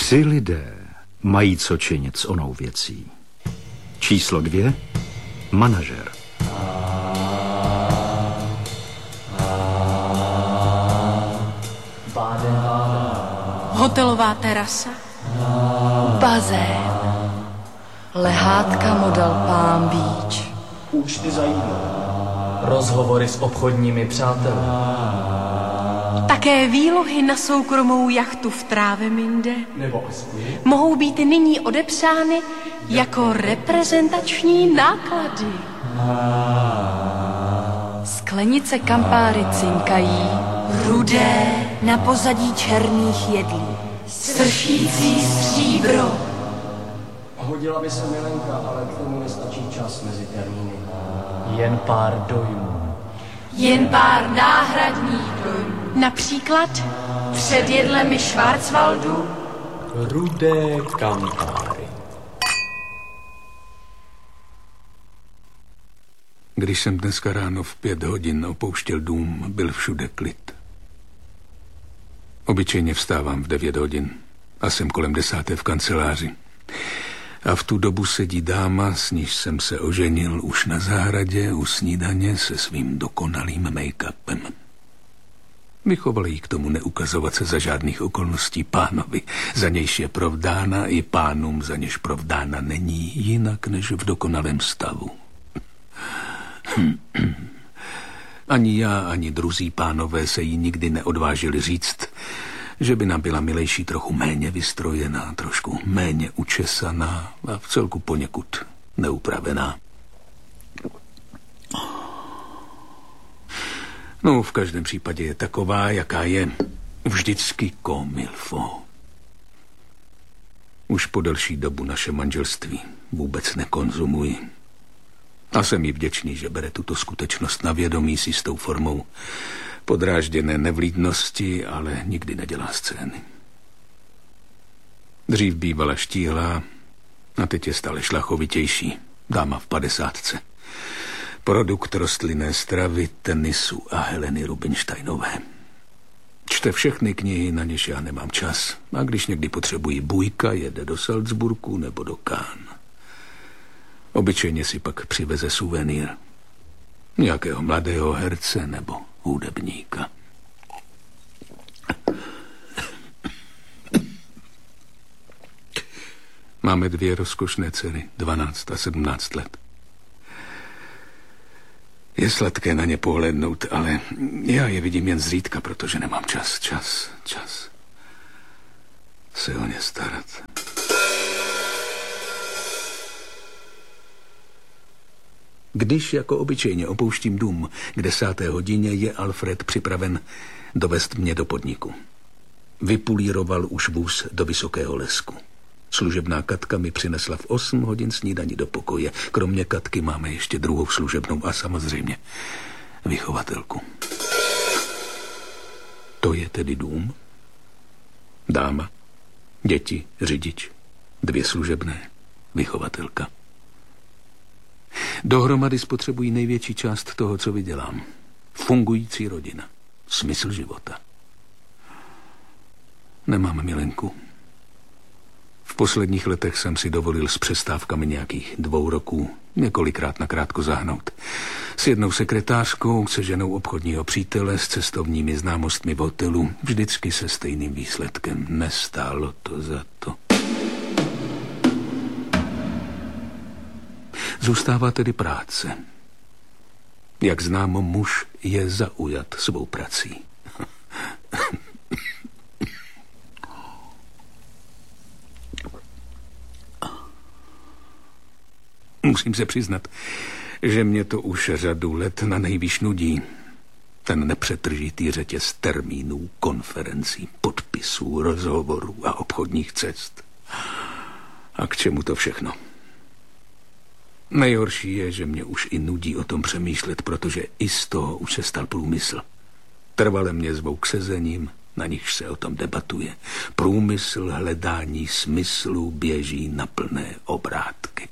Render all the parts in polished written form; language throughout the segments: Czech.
3 lidé mají co činit s onou věcí. Číslo 2. Manažer. Hotelová terasa. Bazén. Lehátka model Palm Beach. Účty za jídlo. Rozhovory s obchodními přáteli. Také výlohy na soukromou jachtu v Travemünde Nebo aspoň mohou být nyní odepsány jako reprezentační náklady. Sklenice Campari cinkají, rudé na pozadí černých jedlí. Sršící stříbro. hodila by se milenka, ale k tomu nestačí čas mezi termíny. Jen pár dojmů. Jen pár náhradních dojmů. Například před jedlemi Schwarzwaldu Rudé Campari. Když jsem dneska ráno v 5 hodin opouštěl dům, byl všude klid. Obyčejně vstávám v 9 hodin a jsem kolem 10. v kanceláři. A v tu dobu sedí dáma, s níž jsem se oženil už na zahradě u snídaně se svým dokonalým make-upem. Vychovali jí k tomu neukazovat se za žádných okolností pánovi, za nějž je provdána, i pánům, za něž provdána není, jinak než v dokonalém stavu. Ani já, ani druzí pánové se jí nikdy neodvážili říct, že by nám byla milejší trochu méně vystrojená, trošku méně učesaná a v celku poněkud neupravená. No, v každém případě je taková, jaká je, vždycky comme il faut. Už po delší dobu naše manželství vůbec nekonzumuji. A jsem jí vděčný, že bere tuto skutečnost na vědomí s jistou formou podrážděné nevlídnosti, ale nikdy nedělá scény. Dřív bývala štíhlá a teď je stále šlachovitější. Dáma v 50. Produkt rostlinné stravy, tenisu a Heleny Rubinsteinové. Čte všechny knihy, na něž já nemám čas. A když někdy potřebují bujka, jede do Salzburgu nebo do Cannes. Obyčejně si pak přiveze suvenýr. Nějakého mladého herce nebo hudebníka. Máme 2 rozkošné dcery, 12 a 17 let. Je sladké na ně pohlédnout, ale já je vidím jen zřídka, protože nemám čas se o ně starat. Když jako obyčejně opouštím dům k 10. hodině, je Alfred připraven dovést mě do podniku. Vypulíroval už vůz do Vysokého Lesku. Služebná Katka mi přinesla v 8 hodin snídani do pokoje. Kromě Katky máme ještě druhou služebnou a samozřejmě vychovatelku. To je tedy dům, dáma, děti, řidič, 2 služebné, vychovatelka. Dohromady spotřebují největší část toho, co vydělám. Fungující rodina. Smysl života. Nemám milenku. V posledních letech jsem si dovolil s přestávkami nějakých 2 roků několikrát nakrátko zahnout. S jednou sekretářkou, se ženou obchodního přítele, s cestovními známostmi v hotelu. Vždycky se stejným výsledkem. Nestálo to za to. Zůstává tedy práce. Jak známo, muž je zaujat svou prací. Musím se přiznat, že mě to už řadu let na nejvýš nudí. Ten nepřetržitý řetěz termínů, konferencí, podpisů, rozhovorů a obchodních cest. A k čemu to všechno? Nejhorší je, že mě už i nudí o tom přemýšlet, protože i z toho už se stal průmysl. Trvale mě zvou k sezením, na nichž se o tom debatuje. Průmysl hledání smyslu běží na plné obrátky.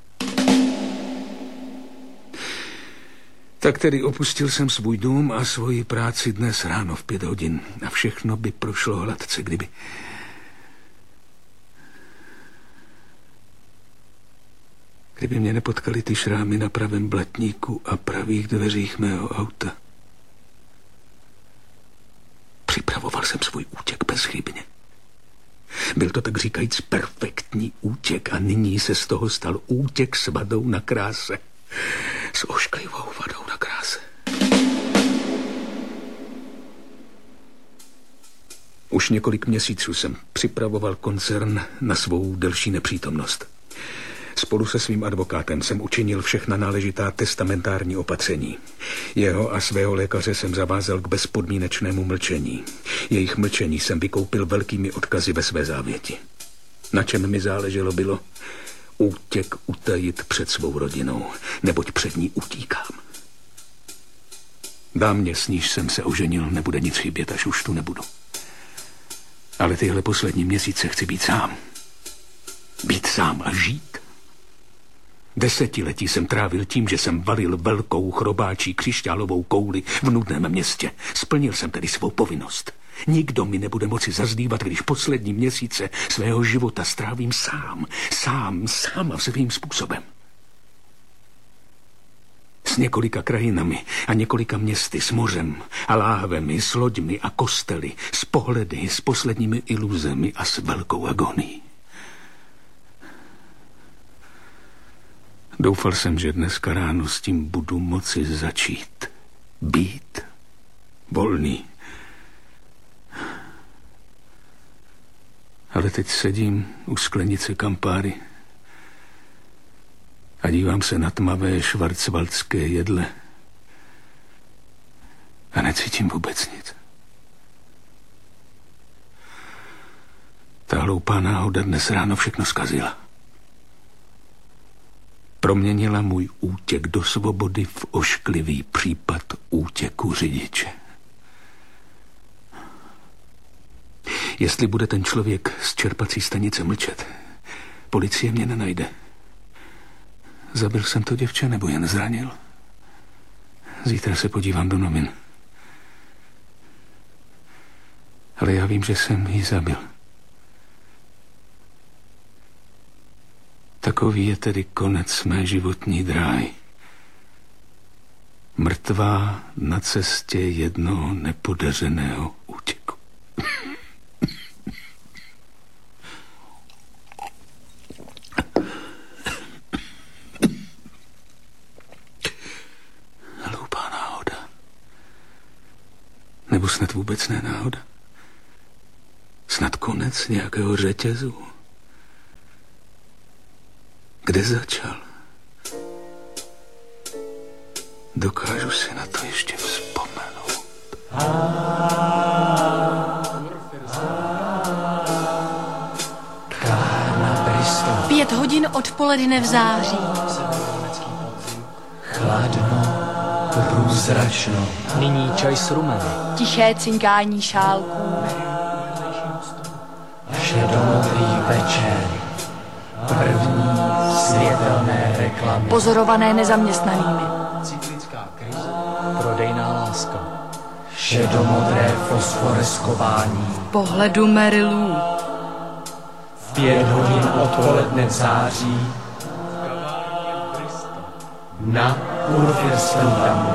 Tak tedy opustil jsem svůj dům a svoji práci dnes ráno v 5 hodin. A všechno by prošlo hladce, Kdyby mě nepotkaly ty šrámy na pravém blatníku a pravých dveřích mého auta. Připravoval jsem svůj útěk bezchybně. Byl to tak říkajíc perfektní útěk a nyní se z toho stal útěk s vadou na kráse. S ošklivou vadou na kráse. Už několik měsíců jsem připravoval koncern na svou delší nepřítomnost. Spolu se svým advokátem jsem učinil všechna náležitá testamentární opatření. Jeho a svého lékaře jsem zavázal k bezpodmínečnému mlčení. Jejich mlčení jsem vykoupil velkými odkazy ve své závěti. Na čem mi záleželo bylo útěk utajit před svou rodinou, neboť před ní utíkám. Dámě, s níž jsem se oženil, nebude nic chybět, až už tu nebudu. Ale tyhle poslední měsíce chci být sám. Být sám a žít. Desetiletí jsem trávil tím, že jsem valil velkou chrobáčí křišťálovou kouli v nudném městě. Splnil jsem tedy svou povinnost. Nikdo mi nebude moci zazdívat, když poslední měsíce svého života strávím sám a svým způsobem. S několika krajinami a několika městy, s mořem a láhvemi, s loďmi a kostely, s pohledy, s posledními iluzemi a s velkou agonií. Doufal jsem, že dneska ráno s tím budu moci začít. Být volný. Ale teď sedím u sklenice Campari a dívám se na tmavé švarcvaldské jedle a necítím vůbec nic. Ta hloupá náhoda dnes ráno všechno zkazila. Proměnila můj útěk do svobody v ošklivý případ útěku řidiče. Jestli bude ten člověk z čerpací stanice mlčet, policie mě nenajde. Zabil jsem to děvče nebo jen zranil? Zítra se podívám do novin. Ale já vím, že jsem ji zabil. Takový je tedy konec mé životní dráhy. Mrtvá na cestě jednoho nepodařeného útěku. Hloupá náhoda. Nebo snad vůbec ne náhoda? Snad konec nějakého řetězu? Kde začal? Dokážu si na to ještě vzpomenout. 5 hodin odpoledne v září. Chladno, průzračno. Nyní čaj s rumem. Tiché cinkání šálků. Šedomodrý večer. První světelné reklamy. Pozorované nezaměstnanými. Cyklická krize. Prodejná láska. Šedomodré fosforeskování. Pohledu Marilů. 5 hodin odpoledne v září. Na Kurfürstendamu.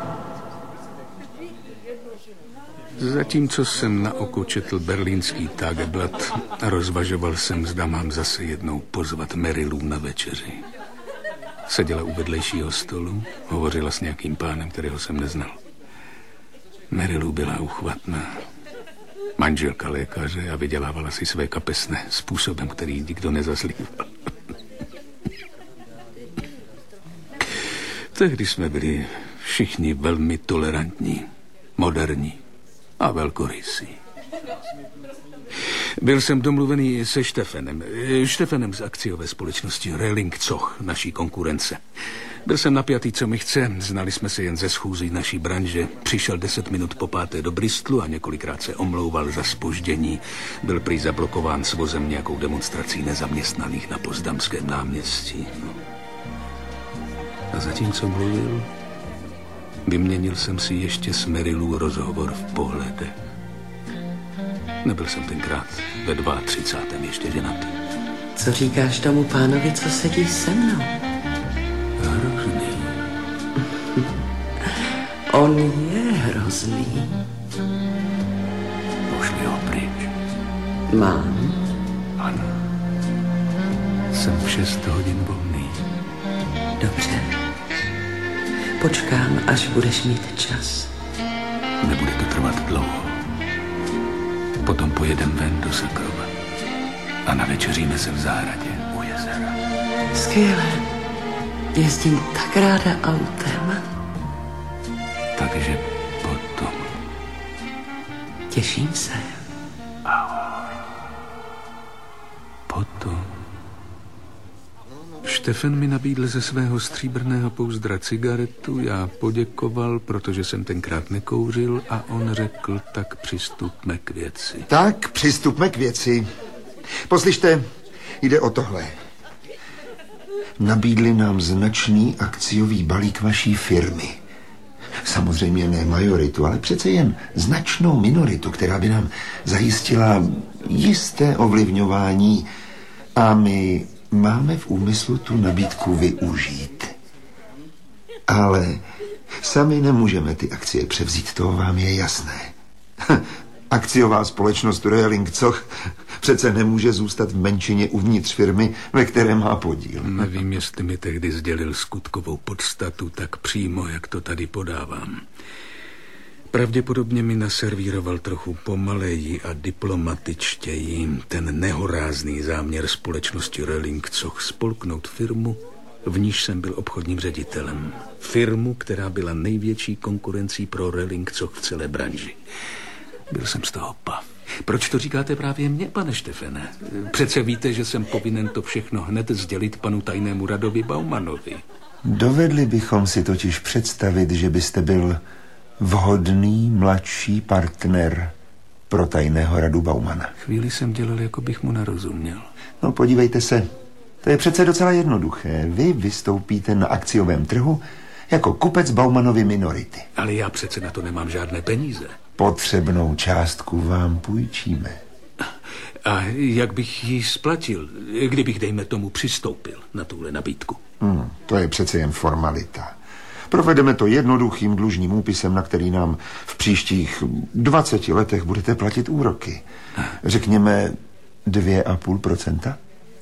Zatímco jsem na oko četl berlínský Tageblatt a rozvažoval jsem, zda mám zase jednou pozvat Marilu na večeři. Seděla u vedlejšího stolu, hovořila s nějakým pánem, kterého jsem neznal. Marilu byla uchvatná. Manželka lékaře a vydělávala si své kapesné způsobem, který nikdo nezazlíval. Tehdy jsme byli všichni velmi tolerantní, moderní a velkorysí. Byl jsem domluvený se Štefanem z akciové společnosti Relling Zoch, naší konkurence. Byl jsem napjatý, co mi chce, znali jsme se jen ze schůzí naší branže. Přišel 10 minut po 5. do Bristolu a několikrát se omlouval za zpoždění. Byl prý zablokován s vozem nějakou demonstrací nezaměstnaných na Potsdamském náměstí. A zatímco mluvil, vyměnil jsem si ještě s Marilou rozhovor v pohledech. Nebyl jsem tenkrát ve 32. ještě ženatý. Co říkáš tomu pánovi, co sedí se mnou? hrozný. On je hrozný. Pošli ho pryč. Mám. Ano. Jsem v 6 hodin volný. Dobře. Počkám, až budeš mít čas. Nebude to trvat dlouho. Potom pojedem ven do Sakrova. A navečeříme se v zahradě u jezera. Skvěle. Jezdím tak ráda autem. Takže potom. Těším se. Potom. Štefan mi nabídl ze svého stříbrného pouzdra cigaretu, já poděkoval, protože jsem tenkrát nekouřil a on řekl, tak přistupme k věci. Tak, přistupme k věci. Poslyšte, jde o tohle. Nabídli nám značný akciový balík vaší firmy. Samozřejmě ne majoritu, ale přece jen značnou minoritu, která by nám zajistila jisté ovlivňování. A my máme v úmyslu tu nabídku využít. Ale sami nemůžeme ty akcie převzít, to vám je jasné. Akciová společnost Röhling Zoch přece nemůže zůstat v menšině uvnitř firmy, ve které má podíl. Nevím, jestli mi tehdy sdělil skutkovou podstatu tak přímo, jak to tady podávám. Pravděpodobně mi naservíroval trochu pomaleji a diplomatičtěji ten nehorázný záměr společnosti Röhling Zoch spolknout firmu, v níž jsem byl obchodním ředitelem. Firmu, která byla největší konkurencí pro Röhling Zoch v celé branži. Byl jsem z toho pav. Proč to říkáte právě mně, pane Štefane? Přece víte, že jsem povinen to všechno hned sdělit panu tajnému radovi Baumanovi. Dovedli bychom si totiž představit, že byste byl vhodný mladší partner pro tajného radu Baumana. Chvíli jsem dělal, jako bych mu narozuměl. No podívejte se, to je přece docela jednoduché. Vy vystoupíte na akciovém trhu jako kupec Baumanovy minority. Ale já přece na to nemám žádné peníze. Potřebnou částku vám půjčíme. A jak bych ji splatil, kdybych, dejme tomu, přistoupil na tuhle nabídku? To je přece jen formalita. Provedeme to jednoduchým dlužním úpisem, na který nám v příštích 20 letech budete platit úroky. Řekněme 2,5%.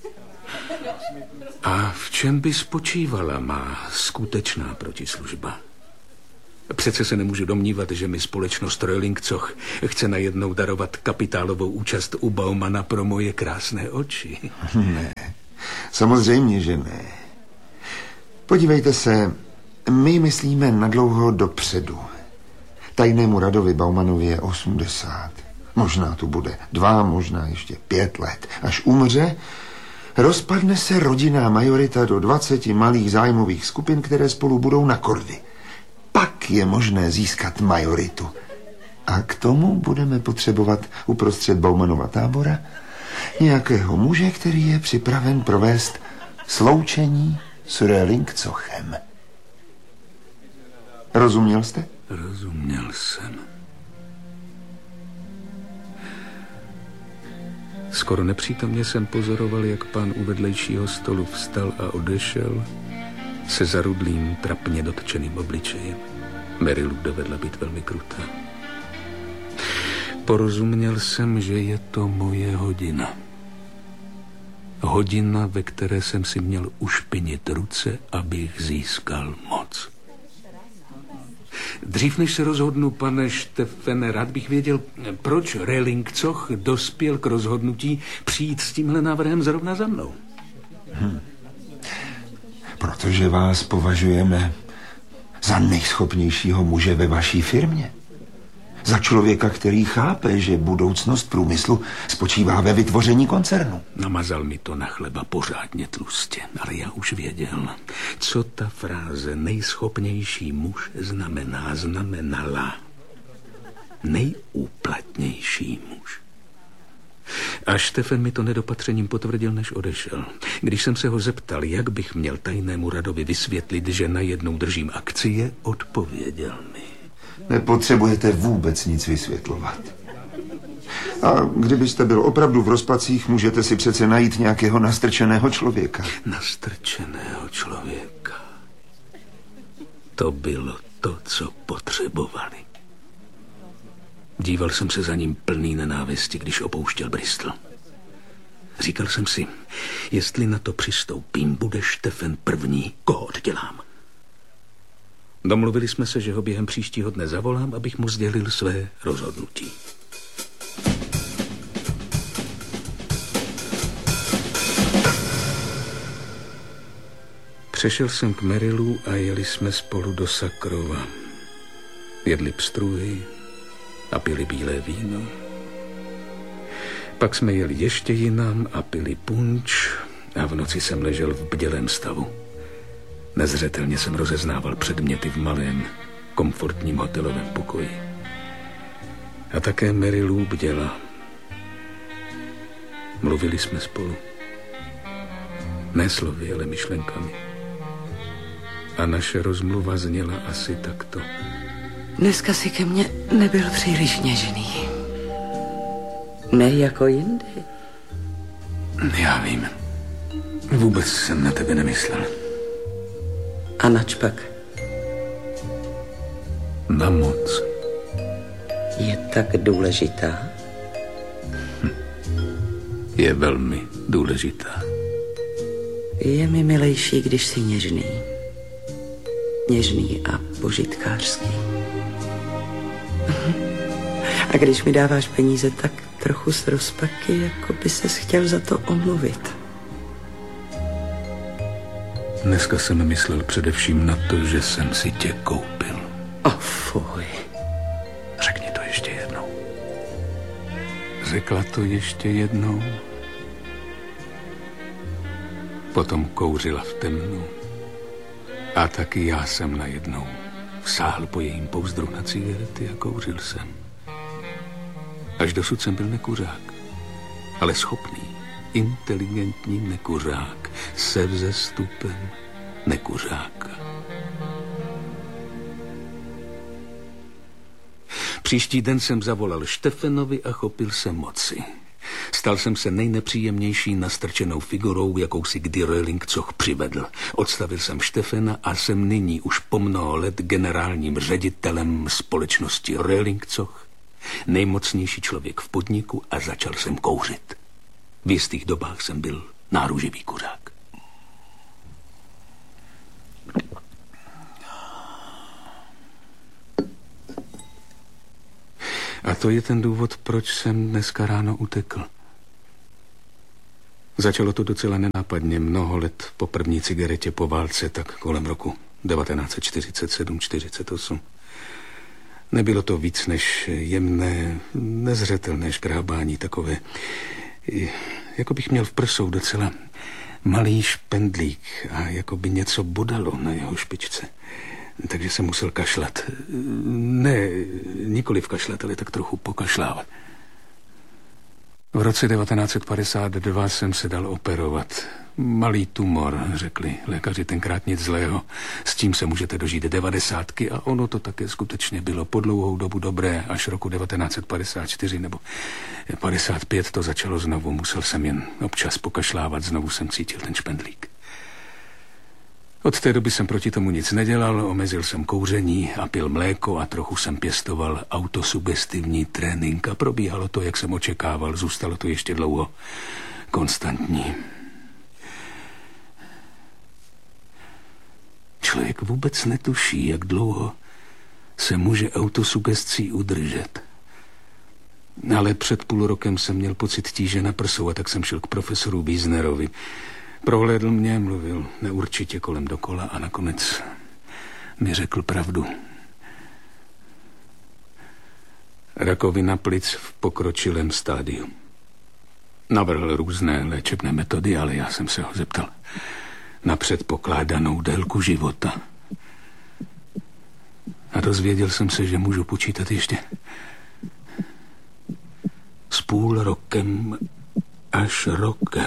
A v čem by spočívala má skutečná protislužba? Přece se nemůžu domnívat, že mi společnost Röhling Zoch chce najednou darovat kapitálovou účast u Baumana pro moje krásné oči. Ne, samozřejmě, že ne. Podívejte se, my myslíme nadlouho dopředu. Tajnému radovi Baumanovi je 80. Možná tu bude 2, možná ještě 5 let. Až umře, rozpadne se rodinná majorita do 20 malých zájmových skupin, které spolu budou na kordy. Pak je možné získat majoritu. A k tomu budeme potřebovat uprostřed Baumanova tábora nějakého muže, který je připraven provést sloučení s Röhling Zochem. Rozuměl jste? Rozuměl jsem. Skoro nepřítomně jsem pozoroval, jak pán u vedlejšího stolu vstal a odešel se zarudlým, trapně dotčeným obličejem. Marilu dovedla být velmi krutá. Porozuměl jsem, že je to moje hodina. Hodina, ve které jsem si měl ušpinit ruce, abych získal moc. Dřív než se rozhodnu, pane Štefane, rád bych věděl, proč Röhling Zoch dospěl k rozhodnutí přijít s tímhle návrhem zrovna za mnou. Protože vás považujeme za nejschopnějšího muže ve vaší firmě. Za člověka, který chápe, že budoucnost průmyslu spočívá ve vytvoření koncernu. Namazal mi to na chleba pořádně tlustě, ale já už věděl, co ta fráze nejschopnější muž znamenala. Nejúplatnější muž. A Štefan mi to nedopatřením potvrdil, než odešel. Když jsem se ho zeptal, jak bych měl tajnému radovi vysvětlit, že najednou držím akcie, odpověděl mi. Nepotřebujete vůbec nic vysvětlovat. A kdybyste byl opravdu v rozpacích, můžete si přece najít nějakého nastrčeného člověka. Nastrčeného člověka. To bylo to, co potřebovali. Díval jsem se za ním plný nenávisti, když opouštěl Bristol. Říkal jsem si, jestli na to přistoupím, bude Štefen první, koho oddělám. Domluvili jsme se, že ho během příštího dne zavolám, abych mu sdělil své rozhodnutí. Přešel jsem k Merilu a jeli jsme spolu do Sakrova. Jedli pstruhy a pili bílé víno. Pak jsme jeli ještě jinam a pili punč a v noci jsem ležel v bdělém stavu. Nezřetelně jsem rozeznával předměty v malém, komfortním hotelovém pokoji. A také Merilu bděla. Mluvili jsme spolu. Ne slovy, ale myšlenkami. A naše rozmluva zněla asi takto. Dneska si ke mně nebyl příliš něžný. Ne jako jindy. Já vím. Vůbec jsem na tebe nemyslel. A nač pak? Na moc. Je tak důležitá? Je velmi důležitá. Je mi milejší, když jsi něžný. Něžný a požitkářský. A když mi dáváš peníze, tak trochu s rozpaky, jako by ses chtěl za to omluvit. Dneska jsem myslel především na to, že jsem si tě koupil. Fuj. Řekni to ještě jednou. Řekla to ještě jednou. Potom kouřila v temnu. A taky já jsem najednou vsáhl po jejím pouzdru na cigarety a kouřil jsem. Až dosud jsem byl nekuřák, ale schopný, inteligentní nekuřák se vzestupem nekuřáka. Příští den jsem zavolal Štefenovi a chopil se moci. Stal jsem se nejnepříjemnější nastrčenou figurou, jakou si kdy Röhlingcoch přivedl. Odstavil jsem Štefena a jsem nyní už po mnoho let generálním ředitelem společnosti Röhlingcoch, nejmocnější člověk v podniku, a začal jsem kouřit. V jistých dobách jsem byl náruživý kuřák. A to je ten důvod, proč jsem dneska ráno utekl. Začalo to docela nenápadně, mnoho let po první cigaretě po válce, tak kolem roku 1947-48. Nebylo to víc než jemné, nezřetelné škrábání, takové, jako bych měl v prsou docela malý špendlík a jako by něco bodalo na jeho špičce. Takže jsem musel kašlat. Ne, nikoliv kašlat, ale tak trochu pokašlávat. V roce 1952 jsem se dal operovat. Malý tumor, řekli lékaři, tenkrát nic zlého. S tím se můžete dožít 90 a ono to také skutečně bylo po dlouhou dobu dobré. Až roku 1954 nebo 55 to začalo znovu. Musel jsem jen občas pokašlávat, znovu jsem cítil ten špendlík. Od té doby jsem proti tomu nic nedělal, omezil jsem kouření a pil mléko a trochu jsem pěstoval autosugestivní trénink a probíhalo to, jak jsem očekával, zůstalo to ještě dlouho konstantní. Člověk vůbec netuší, jak dlouho se může autosugestcí udržet. Ale před půl rokem jsem měl pocit tíže na prsou a tak jsem šel k profesoru Wiesnerovi. Prohlédl mě, mluvil neurčitě kolem dokola a nakonec mi řekl pravdu. Rakovina plic v pokročilém stádiu. Navrhl různé léčebné metody, ale já jsem se ho zeptal na předpokládanou délku života. A dozvěděl jsem se, že můžu počítat ještě s půl rokem až rokem.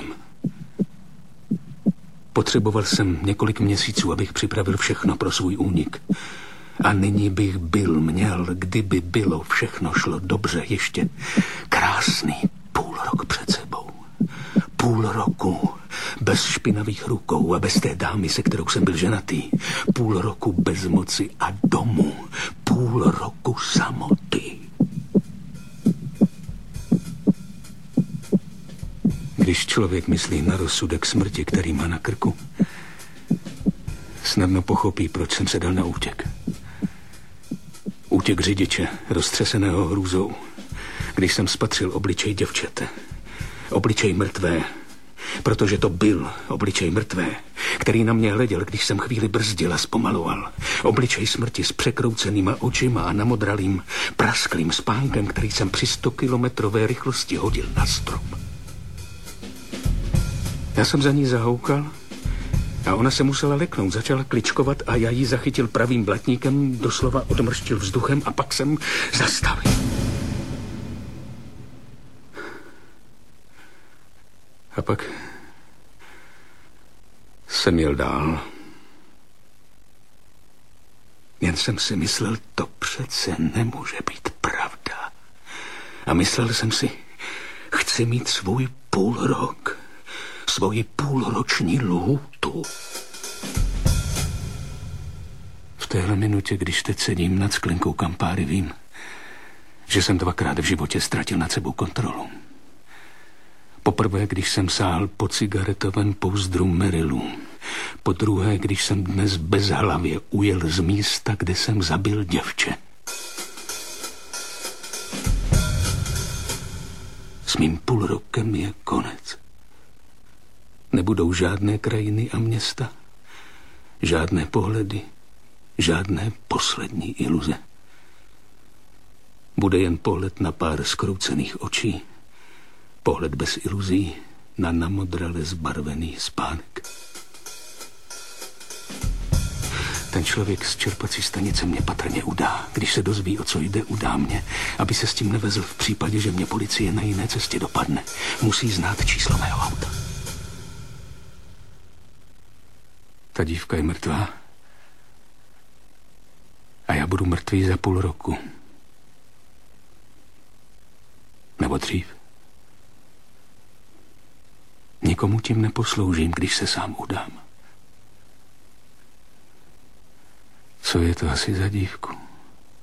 Potřeboval jsem několik měsíců, abych připravil všechno pro svůj únik. A nyní bych měl, kdyby bylo všechno šlo dobře, ještě krásný půl rok před sebou. Půl roku bez špinavých rukou a bez té dámy, se kterou jsem byl ženatý. Půl roku bez moci a domu. Půl roku samoty. Když člověk myslí na rozsudek smrti, který má na krku, snadno pochopí, proč jsem se dal na útěk. Útěk řidiče, roztřeseného hrůzou, když jsem spatřil obličej děvčete. Obličej mrtvé, protože to byl obličej mrtvé, který na mě hleděl, když jsem chvíli brzdil a zpomaloval. Obličej smrti s překroucenýma očima a namodralým, prasklým spánkem, který jsem při 100kilometrové rychlosti hodil na strop. Já jsem za ní zahoukal a ona se musela leknout, začala kličkovat a já ji zachytil pravým blatníkem, doslova odmrštil vzduchem a pak jsem zastavil. A pak jsem jel dál. Jen jsem si myslel, to přece nemůže být pravda. A myslel jsem si, chci mít svůj půlrok, svoji půlroční lhůtu. V téhle minutě, když teď sedím nad sklenkou Campari, vím, že jsem 2krát v životě ztratil nad sebou kontrolu. Poprvé, když jsem sáhl po cigaretovém pouzdru Merilu. Po druhé, když jsem dnes bezhlavě ujel z místa, kde jsem zabil děvče. S mým půlrokem je konec. Nebudou žádné krajiny a města, žádné pohledy, žádné poslední iluze. Bude jen pohled na pár zkroucených očí, pohled bez iluzí na namodrale zbarvený spánek. Ten člověk z čerpací stanice mě patrně udá. Když se dozví, o co jde, udá mě, aby se s tím nevezl v případě, že mě policie na jiné cestě dopadne. Musí znát číslo mého auta. Ta dívka je mrtvá a já budu mrtvý za půl roku. Nebo dřív. Nikomu tím neposloužím, když se sám udám. Co je to asi za dívku?